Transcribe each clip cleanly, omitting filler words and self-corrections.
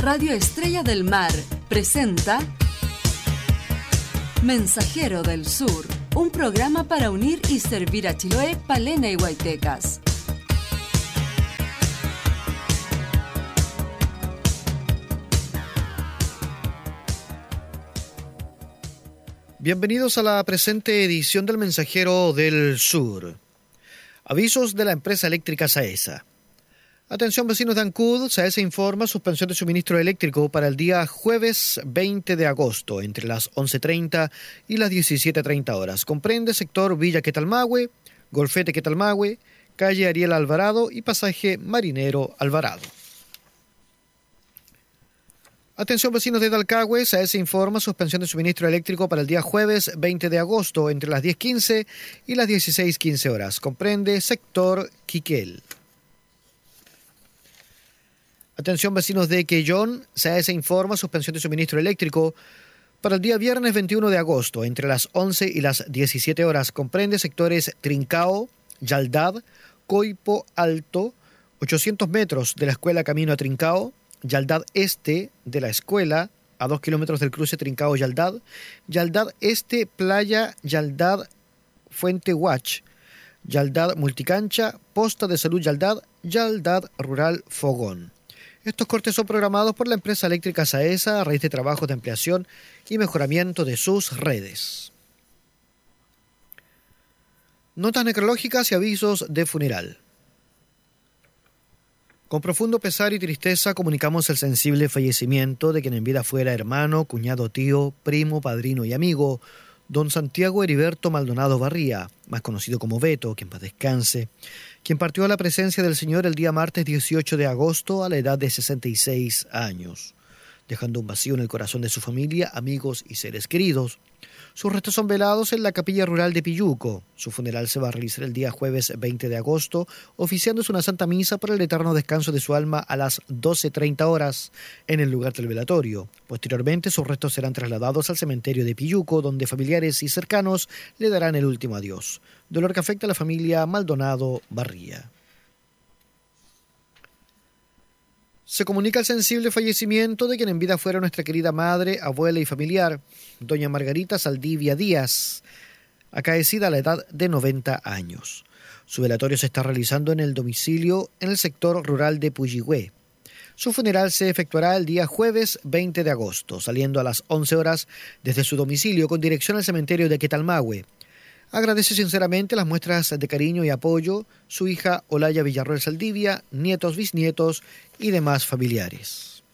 Radio Estrella del Mar presenta Mensajero del Sur, un programa para unir y servir a Chiloé, Palena y Huaytecas. Bienvenidos a la presente edición del Mensajero del Sur. Avisos de la empresa eléctrica Saesa. Atención vecinos de Ancud, Saesa informa suspensión de suministro eléctrico para el día jueves 20 de agosto entre las 11:30 y las 17:30 horas. Comprende sector Villa Quetalmahue, Golfete Quetalmahue, calle Ariel Alvarado y pasaje Marinero Alvarado. Atención vecinos de Dalcahue, Saesa informa suspensión de suministro eléctrico para el día jueves 20 de agosto entre las 10:15 y las 16:15 horas. Comprende sector Quiquel. Atención vecinos de Quellón, Saesa informa suspensión de suministro eléctrico para el día viernes 21 de agosto entre las 11 y las 17 horas. Comprende sectores Trincao, Yaldad, Coipo Alto, 800 metros de la escuela Camino a Trincao, Yaldad Este de la escuela, a 2 kilómetros del cruce Trincao-Yaldad, Yaldad Este, Playa, Yaldad, Fuente Huach, Yaldad Multicancha, Posta de Salud Yaldad, Yaldad Rural Fogón. Estos cortes son programados por la empresa eléctrica Saesa a raíz de trabajos de ampliación y mejoramiento de sus redes. Notas necrológicas y avisos de funeral. Con profundo pesar y tristeza comunicamos el sensible fallecimiento de quien en vida fuera hermano, cuñado, tío, primo, padrino y amigo, don Santiago Heriberto Maldonado Barría, más conocido como Beto, que en paz descanse, quien partió a la presencia del Señor el día martes 18 de agosto a la edad de 66 años, dejando un vacío en el corazón de su familia, amigos y seres queridos. Sus restos son velados en la capilla rural de Pilluco. Su funeral se va a realizar el día jueves 20 de agosto, oficiándose una santa misa por el eterno descanso de su alma a las 12:30 horas en el lugar del velatorio. Posteriormente, sus restos serán trasladados al cementerio de Pilluco, donde familiares y cercanos le darán el último adiós. Dolor que afecta a la familia Maldonado Barría. Se comunica el sensible fallecimiento de quien en vida fuera nuestra querida madre, abuela y familiar, doña Margarita Saldivia Díaz, acaecida a la edad de 90 años. Su velatorio se está realizando en el domicilio en el sector rural de Puyihue. Su funeral se efectuará el día jueves 20 de agosto, saliendo a las 11 horas desde su domicilio con dirección al cementerio de Quetalmahue. Agradece sinceramente las muestras de cariño y apoyo su hija Olaya Villarroel Saldivia, nietos, bisnietos y demás familiares.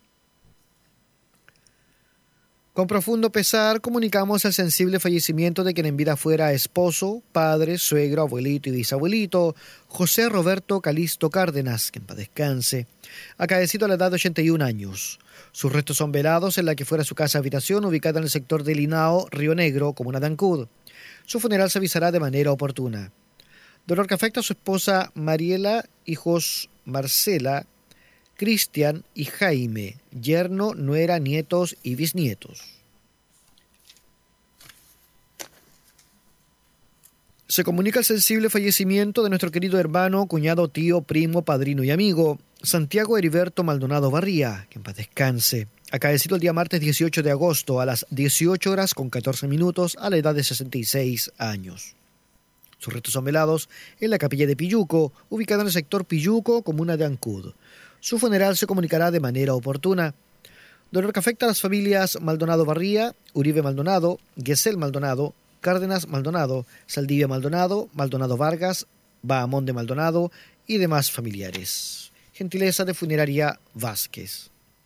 Con profundo pesar comunicamos el sensible fallecimiento de quien en vida fuera esposo, padre, suegro, abuelito y bisabuelito, José Roberto Calisto Cárdenas, que en paz descanse, acaecido a la edad de 81 años. Sus restos son velados en la que fuera su casa habitación ubicada en el sector de Linao, Río Negro, comuna de Ancud. Su funeral se avisará de manera oportuna. Dolor que afecta a su esposa Mariela, hijos Marcela, Cristian y Jaime, yerno, nuera, nietos y bisnietos. Se comunica el sensible fallecimiento de nuestro querido hermano, cuñado, tío, primo, padrino y amigo, Santiago Heriberto Maldonado Barría, que en paz descanse, acaecido el día martes 18 de agosto a las 18 horas con 14 minutos a la edad de 66 años. Sus restos son velados en la capilla de Pilluco, ubicada en el sector Pilluco, comuna de Ancud. Su funeral se comunicará de manera oportuna. Dolor que afecta a las familias Maldonado Barría, Uribe Maldonado, Gesell Maldonado, Cárdenas Maldonado, Saldivia Maldonado, Maldonado Vargas, Bahamonde Maldonado y demás familiares. Gentileza de Funeraria Vázquez.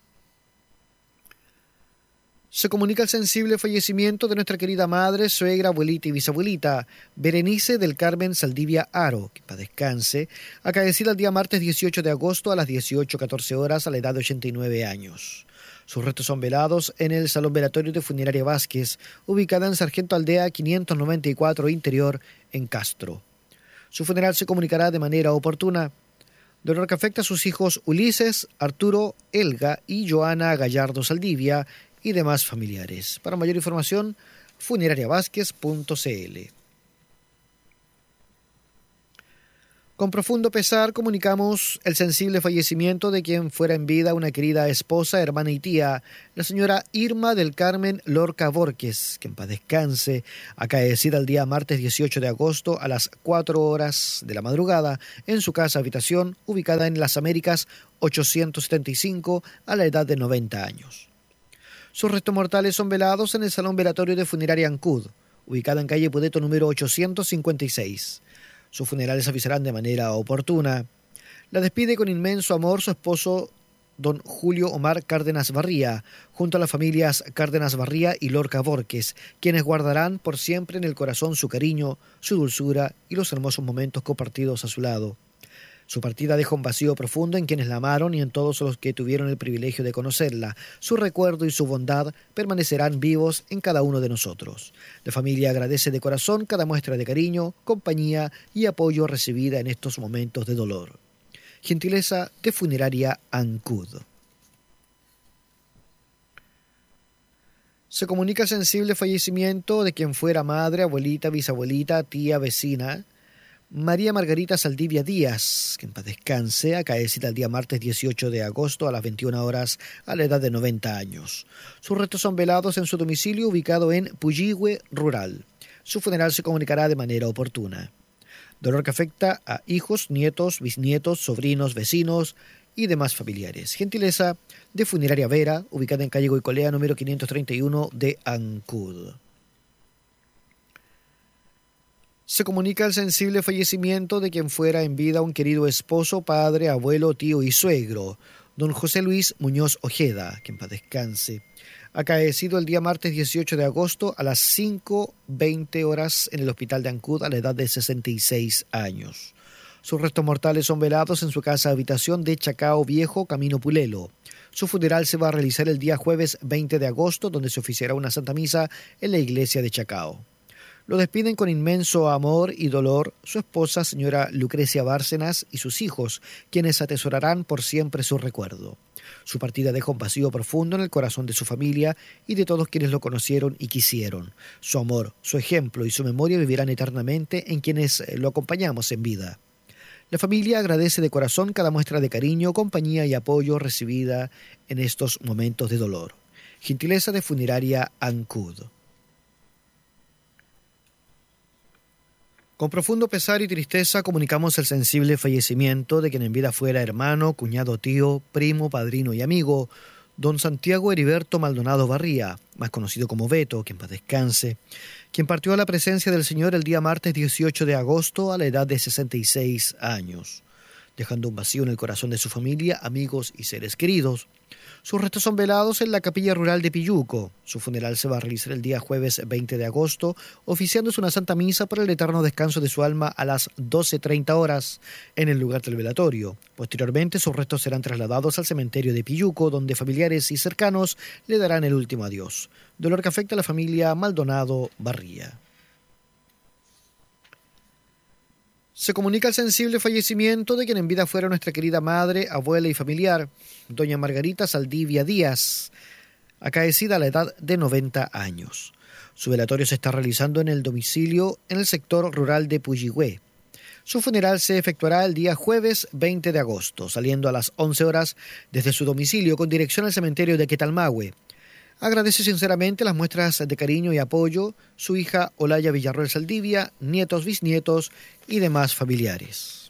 Se comunica el sensible fallecimiento de nuestra querida madre, suegra, abuelita y bisabuelita, Berenice del Carmen Saldivia Aro, que para descanse, acaecida el día martes 18 de agosto a las 18:14 horas a la edad de 89 años. Sus restos son velados en el Salón Velatorio de Funeraria Vázquez, ubicada en Sargento Aldea 594 Interior, en Castro. Su funeral se comunicará de manera oportuna. Dolor que afecta a sus hijos Ulises, Arturo, Elga y Joana Gallardo Saldivia, y demás familiares. Para mayor información, funerariavázquez.cl. Con profundo pesar comunicamos el sensible fallecimiento de quien fuera en vida una querida esposa, hermana y tía, la señora Irma del Carmen Lorca Borges, que en paz descanse, acaecida el día martes 18 de agosto a las 4 horas de la madrugada en su casa habitación ubicada en Las Américas 875 a la edad de 90 años. Sus restos mortales son velados en el Salón Velatorio de Funeraria Ancud, ubicada en calle Pudeto número 856. Sus funerales se avisarán de manera oportuna. La despide con inmenso amor su esposo, don Julio Omar Cárdenas Barría, junto a las familias Cárdenas Barría y Lorca Borges, quienes guardarán por siempre en el corazón su cariño, su dulzura y los hermosos momentos compartidos a su lado. Su partida deja un vacío profundo en quienes la amaron y en todos los que tuvieron el privilegio de conocerla. Su recuerdo y su bondad permanecerán vivos en cada uno de nosotros. La familia agradece de corazón cada muestra de cariño, compañía y apoyo recibida en estos momentos de dolor. Gentileza de Funeraria Ancud. Se comunica el sensible fallecimiento de quien fuera madre, abuelita, bisabuelita, tía, vecina, María Margarita Saldivia Díaz, que en paz descanse, acaecida el día martes 18 de agosto a las 21 horas a la edad de 90 años. Sus restos son velados en su domicilio ubicado en Puyihue Rural. Su funeral se comunicará de manera oportuna. Dolor que afecta a hijos, nietos, bisnietos, sobrinos, vecinos y demás familiares. Gentileza de Funeraria Vera, ubicada en calle Goicolea número 531 de Ancud. Se comunica el sensible fallecimiento de quien fuera en vida un querido esposo, padre, abuelo, tío y suegro, don José Luis Muñoz Ojeda, que en paz descanse, acaecido el día martes 18 de agosto a las 5:20 horas en el hospital de Ancud a la edad de 66 años. Sus restos mortales son velados en su casa habitación de Chacao Viejo, Camino Pulelo. Su funeral se va a realizar el día jueves 20 de agosto, donde se oficiará una santa misa en la iglesia de Chacao. Lo despiden con inmenso amor y dolor su esposa, señora Lucrecia Bárcenas, y sus hijos, quienes atesorarán por siempre su recuerdo. Su partida deja un vacío profundo en el corazón de su familia y de todos quienes lo conocieron y quisieron. Su amor, su ejemplo y su memoria vivirán eternamente en quienes lo acompañamos en vida. La familia agradece de corazón cada muestra de cariño, compañía y apoyo recibida en estos momentos de dolor. Gentileza de Funeraria Ancud. Con profundo pesar y tristeza comunicamos el sensible fallecimiento de quien en vida fuera hermano, cuñado, tío, primo, padrino y amigo, don Santiago Heriberto Maldonado Barría, más conocido como Beto, que en paz descanse, quien partió a la presencia del Señor el día martes 18 de agosto a la edad de 66 años, dejando un vacío en el corazón de su familia, amigos y seres queridos. Sus restos son velados en la capilla rural de Piyuco. Su funeral se va a realizar el día jueves 20 de agosto, oficiándose una santa misa por el eterno descanso de su alma a las 12:30 horas en el lugar del velatorio. Posteriormente, sus restos serán trasladados al cementerio de Piyuco, donde familiares y cercanos le darán el último adiós. Dolor que afecta a la familia Maldonado Barría. Se comunica el sensible fallecimiento de quien en vida fuera nuestra querida madre, abuela y familiar, doña Margarita Saldivia Díaz, acaecida a la edad de 90 años. Su velatorio se está realizando en el domicilio en el sector rural de Puyihue. Su funeral se efectuará el día jueves 20 de agosto, saliendo a las 11 horas desde su domicilio con dirección al cementerio de Quetalmahue. Agradece sinceramente las muestras de cariño y apoyo su hija Olaya Villarroel Saldivia, nietos, bisnietos y demás familiares.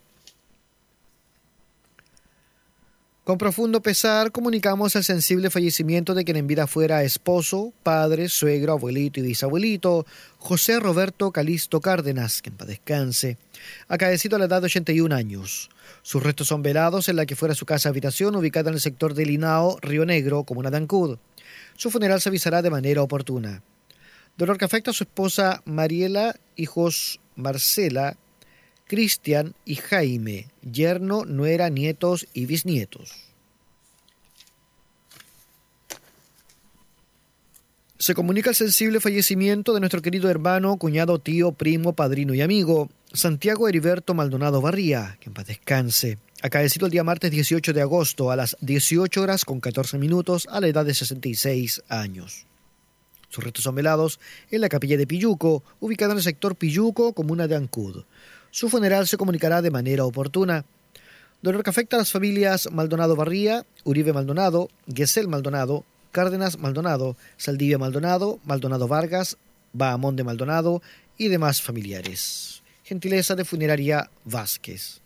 Con profundo pesar comunicamos el sensible fallecimiento de quien en vida fuera esposo, padre, suegro, abuelito y bisabuelito, José Roberto Calisto Cárdenas, que en paz descanse, acaecido a la edad de 81 años. Sus restos son velados en la que fuera su casa habitación ubicada en el sector de Linao, Río Negro, comuna de Ancud. Su funeral se avisará de manera oportuna. Dolor que afecta a su esposa Mariela, hijos Marcela, Cristian y Jaime, yerno, nuera, nietos y bisnietos. Se comunica el sensible fallecimiento de nuestro querido hermano, cuñado, tío, primo, padrino y amigo, Santiago Heriberto Maldonado Barría, que en paz descanse, acaecido el día martes 18 de agosto a las 18 horas con 14 minutos a la edad de 66 años. Sus restos son velados en la capilla de Piyuco, ubicada en el sector Piyuco, comuna de Ancud. Su funeral se comunicará de manera oportuna. Dolor que afecta a las familias Maldonado Barría, Uribe Maldonado, Gesell Maldonado, Cárdenas Maldonado, Saldivia Maldonado, Maldonado Vargas, Bahamonde Maldonado y demás familiares. Gentileza de Funeraria Vázquez.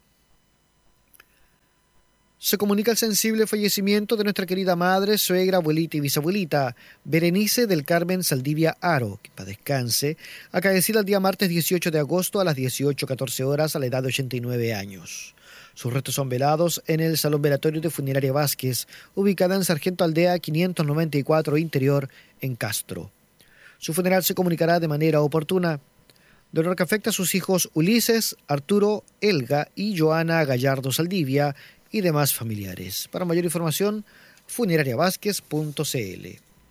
Se comunica el sensible fallecimiento de nuestra querida madre, suegra, abuelita y bisabuelita, Berenice del Carmen Saldivia Aro, que para descanse, acaecida el día martes 18 de agosto a las 18:14 horas a la edad de 89 años. Sus restos son velados en el Salón Velatorio de Funeraria Vázquez, ubicada en Sargento Aldea 594 Interior, en Castro. Su funeral se comunicará de manera oportuna. Dolor que afecta a sus hijos Ulises, Arturo, Elga y Joana Gallardo Saldivia y demás familiares. Para mayor información, funerariavázquez.cl.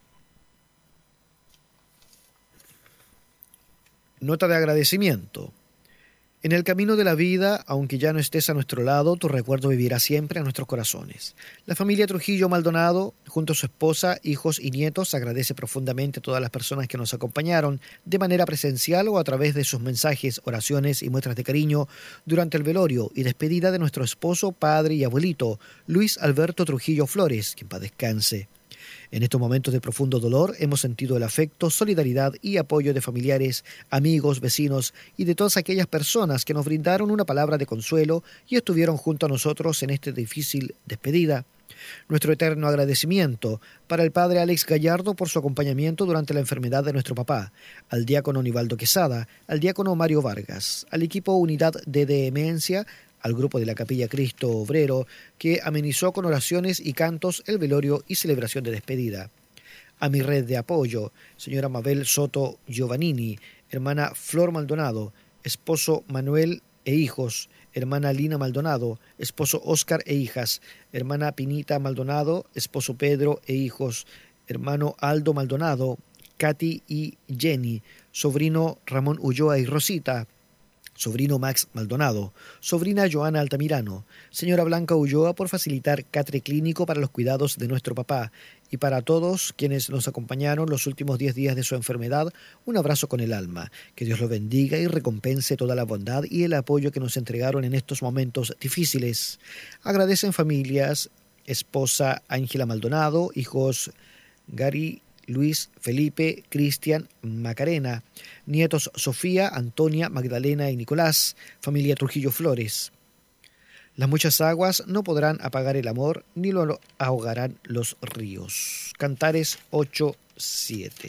Nota de agradecimiento. En el camino de la vida, aunque ya no estés a nuestro lado, tu recuerdo vivirá siempre en nuestros corazones. La familia Trujillo Maldonado, junto a su esposa, hijos y nietos, agradece profundamente a todas las personas que nos acompañaron de manera presencial o a través de sus mensajes, oraciones y muestras de cariño durante el velorio y despedida de nuestro esposo, padre y abuelito, Luis Alberto Trujillo Flores, que en paz descanse. En estos momentos de profundo dolor hemos sentido el afecto, solidaridad y apoyo de familiares, amigos, vecinos y de todas aquellas personas que nos brindaron una palabra de consuelo y estuvieron junto a nosotros en esta difícil despedida. Nuestro eterno agradecimiento para el padre Alex Gallardo por su acompañamiento durante la enfermedad de nuestro papá, al diácono Nivaldo Quesada, al diácono Mario Vargas, al equipo Unidad de Demencia, al grupo de la Capilla Cristo Obrero, que amenizó con oraciones y cantos el velorio y celebración de despedida. A mi red de apoyo, señora Mabel Soto Giovannini, hermana Flor Maldonado, esposo Manuel e hijos, hermana Lina Maldonado, esposo Óscar e hijas, hermana Pinita Maldonado, esposo Pedro e hijos, hermano Aldo Maldonado, Katy y Jenny, sobrino Ramón Ulloa y Rosita, sobrino Max Maldonado, sobrina Joana Altamirano, señora Blanca Ulloa por facilitar catre clínico para los cuidados de nuestro papá y para todos quienes nos acompañaron los últimos 10 días de su enfermedad, un abrazo con el alma. Que Dios los bendiga y recompense toda la bondad y el apoyo que nos entregaron en estos momentos difíciles. Agradecen familias, esposa Ángela Maldonado, hijos Gary, Luis, Felipe, Cristian, Macarena, nietos Sofía, Antonia, Magdalena y Nicolás, familia Trujillo Flores. Las muchas aguas no podrán apagar el amor, ni lo ahogarán los ríos. Cantares 8:7.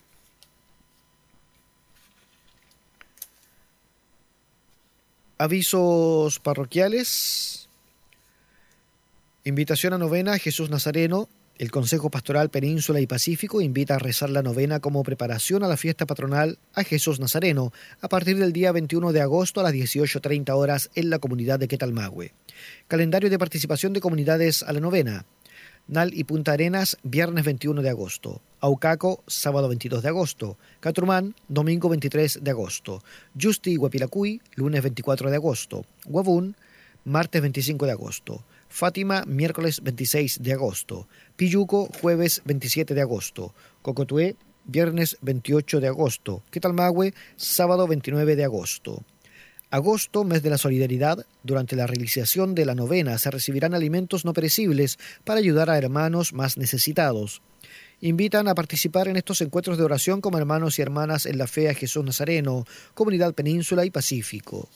Avisos parroquiales. Invitación a novena a Jesús Nazareno. El Consejo Pastoral Península y Pacífico invita a rezar la novena como preparación a la fiesta patronal a Jesús Nazareno a partir del día 21 de agosto a las 18:30 horas en la comunidad de Quetalmahue. Calendario de participación de comunidades a la novena. Nal y Punta Arenas, viernes 21 de agosto. Aucaco, sábado 22 de agosto. Caturmán, domingo 23 de agosto. Yusti y Guapilacuy, lunes 24 de agosto. Guabún, martes 25 de agosto. Fátima, miércoles 26 de agosto. Piyuco, jueves 27 de agosto. Cocotué, viernes 28 de agosto. Quetalmahue, sábado 29 de agosto. Agosto, mes de la solidaridad. Durante la realización de la novena se recibirán alimentos no perecibles para ayudar a hermanos más necesitados. Invitan a participar en estos encuentros de oración como hermanos y hermanas en la fe a Jesús Nazareno, Comunidad Península y Pacífico.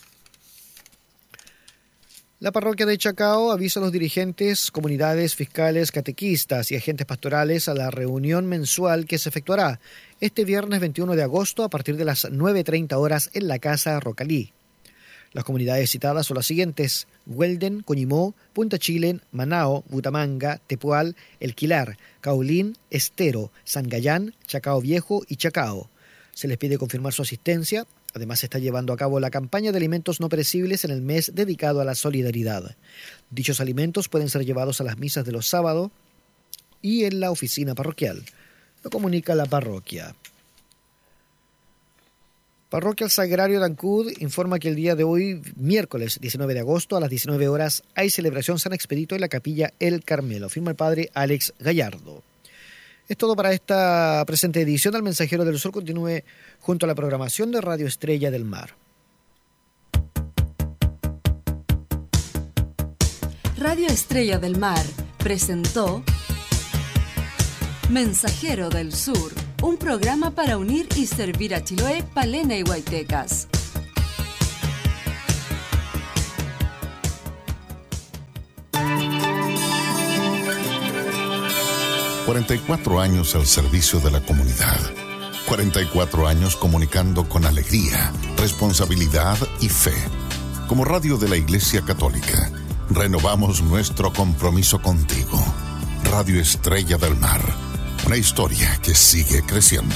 La parroquia de Chacao avisa a los dirigentes, comunidades, fiscales, catequistas y agentes pastorales a la reunión mensual que se efectuará este viernes 21 de agosto a partir de las 9:30 horas en la Casa Rocalí. Las comunidades citadas son las siguientes: Huelden, Coñimó, Punta Chilen, Manao, Butamanga, Tepual, El Quilar, Caulín, Estero, San Gallán, Chacao Viejo y Chacao. Se les pide confirmar su asistencia. Además, se está llevando a cabo la campaña de alimentos no perecibles en el mes dedicado a la solidaridad. Dichos alimentos pueden ser llevados a las misas de los sábados y en la oficina parroquial. Lo comunica la parroquia. Parroquia El Sagrario de Ancud informa que el día de hoy, miércoles 19 de agosto, a las 19 horas, hay celebración San Expedito en la capilla El Carmelo. Firma el padre Alex Gallardo. Es todo para esta presente edición del Mensajero del Sur. Continúe junto a la programación de Radio Estrella del Mar. Radio Estrella del Mar presentó Mensajero del Sur, un programa para unir y servir a Chiloé, Palena y Huaytecas. 44 años al servicio de la comunidad. 44 años comunicando con alegría, responsabilidad y fe. Como radio de la Iglesia Católica, renovamos nuestro compromiso contigo. Radio Estrella del Mar, una historia que sigue creciendo.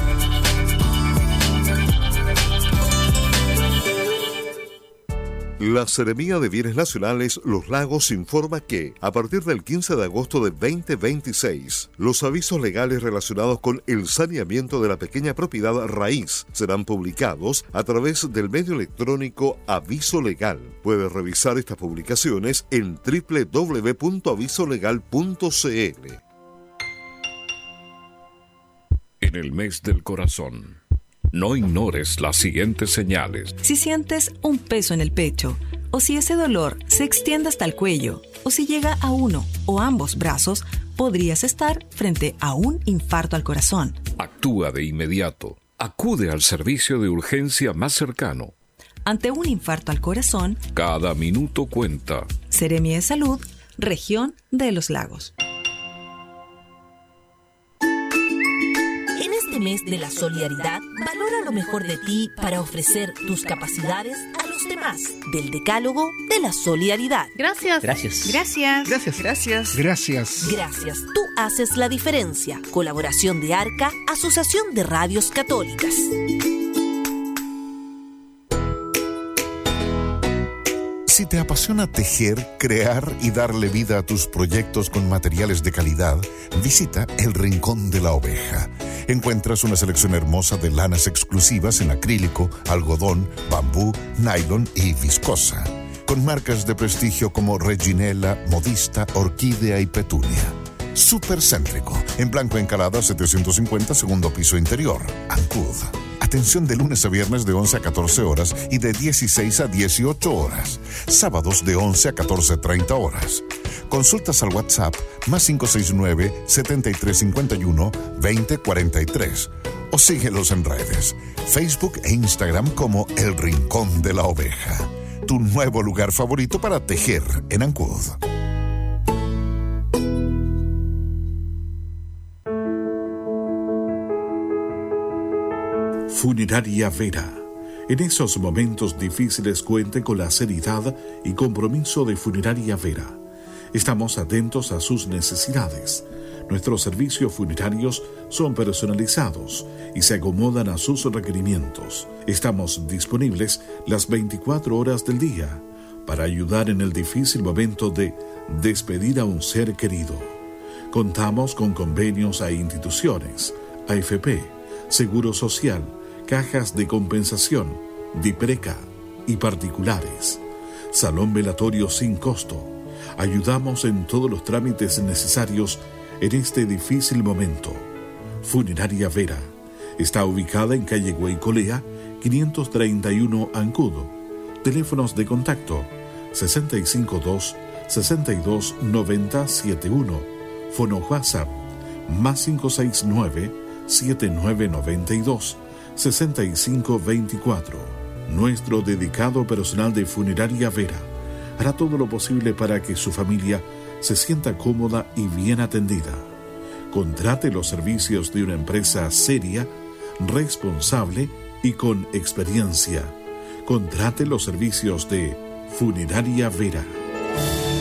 La Seremía de Bienes Nacionales Los Lagos informa que, a partir del 15 de agosto de 2026, los avisos legales relacionados con el saneamiento de la pequeña propiedad raíz serán publicados a través del medio electrónico Aviso Legal. Puedes revisar estas publicaciones en www.avisolegal.cl. En el mes del corazón, no ignores las siguientes señales. Si sientes un peso en el pecho, o si ese dolor se extiende hasta el cuello, o si llega a uno o ambos brazos, podrías estar frente a un infarto al corazón. Actúa de inmediato. Acude al servicio de urgencia más cercano. Ante un infarto al corazón, cada minuto cuenta. Seremia de Salud, Región de los Lagos. Mes de la solidaridad, valora lo mejor de ti para ofrecer tus capacidades a los demás. Del Decálogo de la Solidaridad. Gracias. Gracias. Gracias. Gracias. Gracias. Gracias. Gracias. Tú haces la diferencia. Colaboración de ARCA, Asociación de Radios Católicas. Si te apasiona tejer, crear y darle vida a tus proyectos con materiales de calidad, visita El Rincón de la Oveja. Encuentras una selección hermosa de lanas exclusivas en acrílico, algodón, bambú, nylon y viscosa, con marcas de prestigio como Reginela, Modista, Orquídea y Petunia. Súper céntrico, en blanco encalada 750, segundo piso interior, Ancud. Atención de lunes a viernes de 11 a 14 horas y de 16 a 18 horas. Sábados de 11 a 14:30 horas. Consultas al WhatsApp más 569-7351-2043 o síguelos en redes, Facebook e Instagram como El Rincón de la Oveja. Tu nuevo lugar favorito para tejer en Ancud. Funeraria Vera. En esos momentos difíciles cuente con la seriedad y compromiso de Funeraria Vera. Estamos atentos a sus necesidades. Nuestros servicios funerarios son personalizados y se acomodan a sus requerimientos. Estamos disponibles las 24 horas del día para ayudar en el difícil momento de despedir a un ser querido. Contamos con convenios a instituciones, AFP, Seguro Social, cajas de compensación, DIPRECA y particulares. Salón velatorio sin costo. Ayudamos en todos los trámites necesarios en este difícil momento. Funeraria Vera. Está ubicada en calle Guaycolea, 531 Ancud. Teléfonos de contacto 652-629071. Fono WhatsApp más 569-7992-6524. Nuestro dedicado personal de Funeraria Vera hará todo lo posible para que su familia se sienta cómoda y bien atendida. Contrate los servicios de una empresa seria, responsable y con experiencia. Contrate los servicios de Funeraria Vera.